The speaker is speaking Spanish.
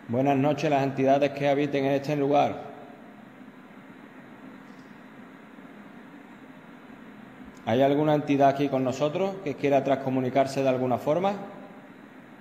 Buenas noches, las entidades que habiten en este lugar. ¿Hay alguna entidad aquí con nosotros que quiera transcomunicarse de alguna forma?